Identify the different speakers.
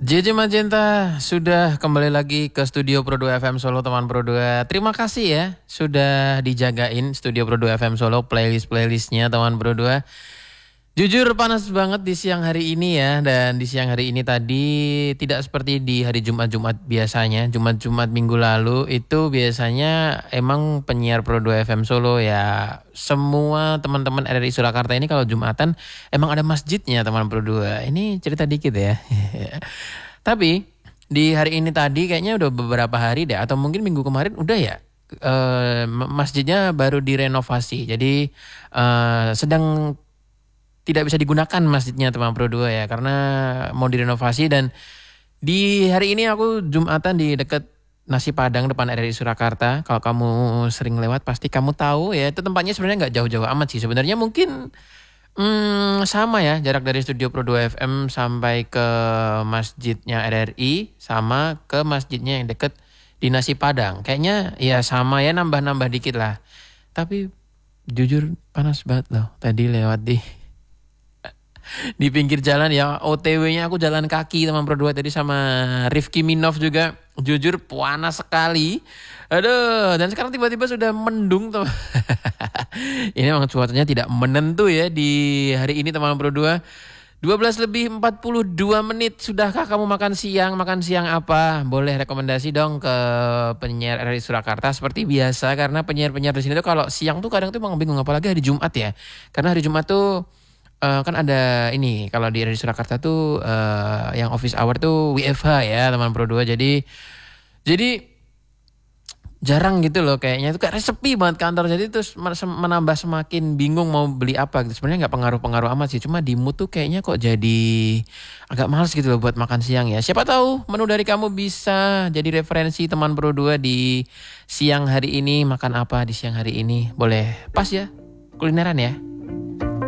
Speaker 1: JJ Magenta sudah kembali lagi ke Studio Pro 2 FM Solo teman Pro 2. Terima kasih ya sudah dijagain Studio Pro 2 FM Solo playlistnya teman Pro 2. Jujur panas banget di siang hari ini ya, dan di siang hari ini tadi tidak seperti di hari Jumat-Jumat biasanya. Jumat-Jumat minggu lalu itu biasanya emang penyiar Pro 2 FM Solo ya, semua teman-teman RRI Surakarta ini kalau Jumatan emang ada masjidnya teman Pro 2. Ini cerita dikit ya. Tapi di hari ini tadi kayaknya udah beberapa hari deh, atau mungkin minggu kemarin udah ya, masjidnya baru direnovasi. Jadi sedang tidak bisa digunakan masjidnya teman Pro 2 ya, karena mau direnovasi. Dan di hari ini aku Jumatan di dekat Nasi Padang depan RRI Surakarta. Kalau kamu sering lewat pasti kamu tahu ya, itu tempatnya sebenarnya nggak jauh-jauh amat sih. Sebenarnya mungkin sama ya, jarak dari Studio Pro 2 FM sampai ke masjidnya RRI sama ke masjidnya yang dekat di Nasi Padang. Kayaknya ya sama ya, nambah-nambah dikit lah. Tapi jujur panas banget loh tadi lewat di pinggir jalan ya, OTW-nya aku jalan kaki teman Pro 2 tadi sama Rifki Minov juga. Jujur panas sekali. Aduh, dan sekarang tiba-tiba sudah mendung teman. Ini memang cuacanya tidak menentu ya di hari ini teman Pro 2. 12:42 Sudahkah kamu makan siang? Makan siang apa? Boleh rekomendasi dong ke penyiar RRI Surakarta seperti biasa, karena penyiar-penyiar di sini tuh kalau siang tuh kadang tuh emang bingung, apalagi hari Jumat ya. Karena hari Jumat tuh kan ada ini, kalau di RRI Surakarta tuh yang office hour tuh WFH ya teman Pro 2. Jadi jarang gitu loh, kayaknya itu kayak sepi banget kantor. Jadi terus menambah semakin bingung mau beli apa gitu. Sebenarnya nggak pengaruh-pengaruh amat sih, cuma di mood tuh kayaknya kok jadi agak males gitu loh buat makan siang ya. Siapa tahu menu dari kamu bisa jadi referensi teman Pro 2 di siang hari ini. Makan apa di siang hari ini? Boleh pas ya, kulineran ya.